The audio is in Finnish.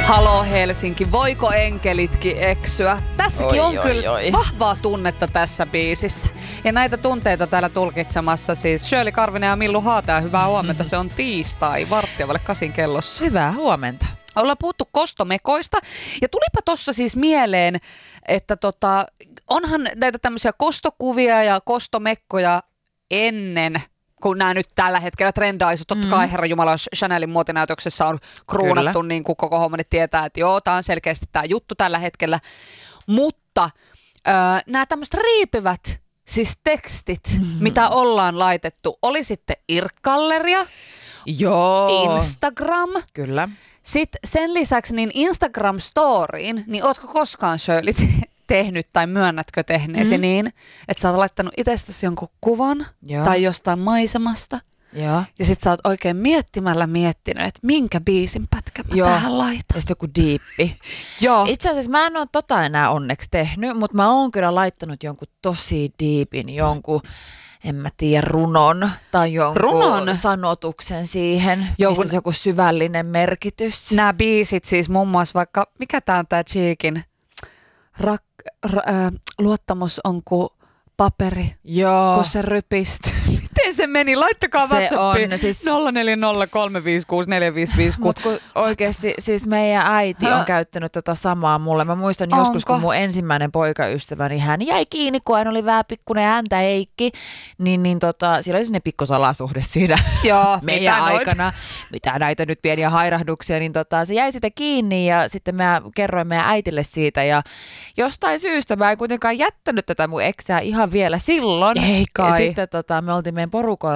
Halo Helsinki, voiko enkelitkin eksyä? Tässäkin on kyllä vahvaa tunnetta tässä biisissä. Ja näitä tunteita täällä tulkitsemassa siis Shirley Karvinen ja Millu Haata. Hyvää huomenta, se on tiistai, 7:15 kellossa. Hyvää huomenta. Ollaan puhuttu kostomekoista ja tulipa tossa siis mieleen, että onhan näitä tämmöisiä kostokuvia ja kostomekkoja ennen, kun nämä nyt tällä hetkellä trendaisivat. Totta kai Herra Jumala Chanelin muotinäytöksessä on kruunattu, niin kuin koko homma nyt tietää, että joo, tämä on selkeästi tämä juttu tällä hetkellä. Mutta nämä tämmöiset riipivät siis tekstit, mitä ollaan laitettu, oli sitten Irkkalleria, Instagram. Kyllä. Sitten sen lisäksi niin Instagram-storiin, niin ootko koskaan Shirley tehnyt tai myönnätkö tehneesi niin, että sä oot laittanut itsestäsi jonkun kuvan tai jostain maisemasta ja sit sä oot oikein miettinyt, että minkä biisin pätkän mä tähän laitan. Ja sitten joku diippi. Itse asiassa mä en ole enää onneksi tehnyt, mutta mä oon kyllä laittanut jonkun tosi diipin, jonkun en mä tiedä, runon tai jonkun sanotuksen siihen, missä on joku syvällinen merkitys. Nämä biisit siis muun muassa vaikka, mikä tää on tää Cheekin? Luottamus on kuin paperi, kun se rypistyy. Miten se meni? Laittakaa WhatsAppiin siis 0403564556. Mutta oikeasti siis meidän äiti on käyttänyt tota samaa mulle. Mä muistan joskus, kun mun ensimmäinen poikaystäväni, hän jäi kiinni, kun hän oli vähän pikkuinen häntä Eikki, niin siellä oli sinne pikkusalasuhde siinä meidän aikana. Mitä näitä nyt pieniä hairahduksia, niin se jäi sitä kiinni ja sitten mä kerroin meidän äitille siitä ja jostain syystä mä en kuitenkaan jättänyt tätä mun eksää ihan vielä silloin. Ei kai. Ja sitten me oltiin meidän porukoilla